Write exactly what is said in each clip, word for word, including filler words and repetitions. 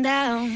down.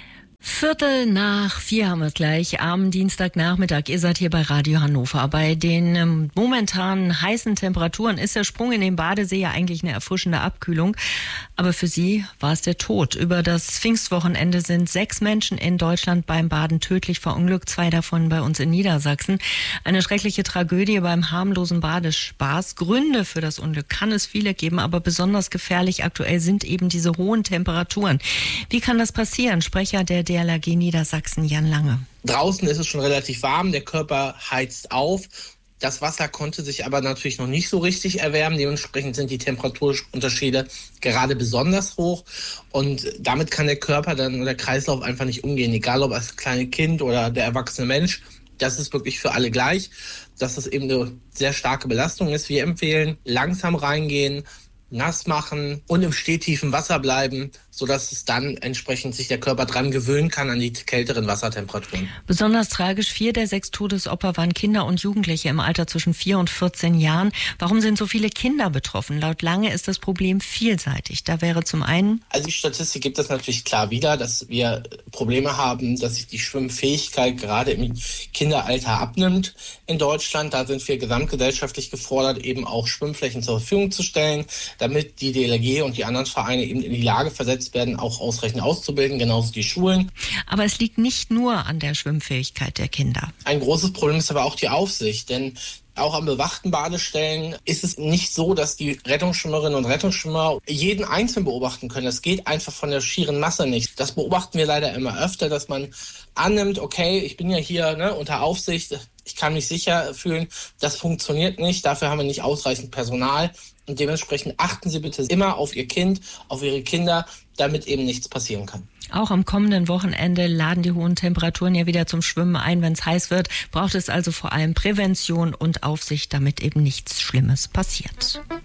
Viertel nach vier haben wir es gleich am Dienstagnachmittag. Ihr seid hier bei Radio Hannover. Bei den ähm, momentan heißen Temperaturen ist der Sprung in den Badesee ja eigentlich eine erfrischende Abkühlung. Aber für sie war es der Tod. Über das Pfingstwochenende sind sechs Menschen in Deutschland beim Baden tödlich verunglückt, zwei davon bei uns in Niedersachsen. Eine schreckliche Tragödie beim harmlosen Badespaß. Gründe für das Unglück kann es viele geben, aber besonders gefährlich aktuell sind eben diese hohen Temperaturen. Wie kann das passieren? Sprecher der D L R G Niedersachsen, Jan Lange. Draußen ist es schon relativ warm, der Körper heizt auf. Das Wasser konnte sich aber natürlich noch nicht so richtig erwärmen. Dementsprechend sind die Temperaturunterschiede gerade besonders hoch. Und damit kann der Körper dann oder der Kreislauf einfach nicht umgehen. Egal ob als kleines Kind oder der erwachsene Mensch. Das ist wirklich für alle gleich, dass das eben eine sehr starke Belastung ist. Wir empfehlen, langsam reingehen, nass machen und im stehtiefen Wasser bleiben, sodass es dann entsprechend sich der Körper dran gewöhnen kann an die kälteren Wassertemperaturen. Besonders tragisch, vier der sechs Todesopfer waren Kinder und Jugendliche im Alter zwischen vier und vierzehn Jahren. Warum sind so viele Kinder betroffen? Laut Lange ist das Problem vielseitig. Da wäre zum einen... Also die Statistik gibt das natürlich klar wieder, dass wir Probleme haben, dass sich die Schwimmfähigkeit gerade im Kinderalter abnimmt in Deutschland. Da sind wir gesamtgesellschaftlich gefordert, eben auch Schwimmflächen zur Verfügung zu stellen, damit die D L R G und die anderen Vereine eben in die Lage versetzt werden, auch ausreichend auszubilden, genauso die Schulen. Aber es liegt nicht nur an der Schwimmfähigkeit der Kinder. Ein großes Problem ist aber auch die Aufsicht, denn auch an bewachten Badestellen ist es nicht so, dass die Rettungsschwimmerinnen und Rettungsschwimmer jeden einzeln beobachten können. Das geht einfach von der schieren Masse nicht. Das beobachten wir leider immer öfter, dass man annimmt, okay, ich bin ja hier ne, unter Aufsicht, ich kann mich sicher fühlen. Das funktioniert nicht, dafür haben wir nicht ausreichend Personal. Und dementsprechend achten Sie bitte immer auf Ihr Kind, auf Ihre Kinder, damit eben nichts passieren kann. Auch am kommenden Wochenende laden die hohen Temperaturen ja wieder zum Schwimmen ein. Wenn es heiß wird, braucht es also vor allem Prävention und Aufsicht, damit eben nichts Schlimmes passiert.